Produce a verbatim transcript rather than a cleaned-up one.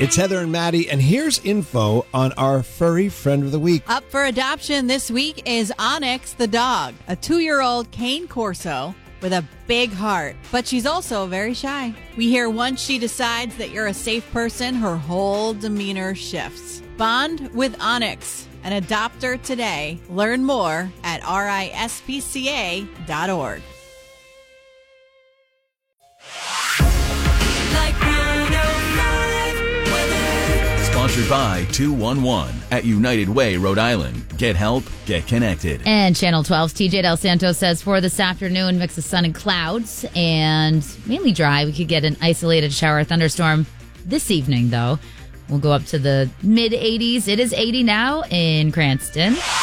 It's Heather and Maddie, and here's info on our furry friend of the week. Up for adoption this week is Onyx the dog, a two-year-old cane corso with a big heart. But she's also very shy. We hear once she decides that you're a safe person, her whole demeanor shifts. Bond with Onyx and adopt her today. Learn more at R I S P C A dot org. Sponsored by two one one at United Way, Rhode Island. Get help, get connected. And Channel twelve's T J Del Santo says for this afternoon, mix of sun and clouds and mainly dry. We could get an isolated shower thunderstorm this evening, though. We'll go up to the mid eighties. It is eighty now in Cranston.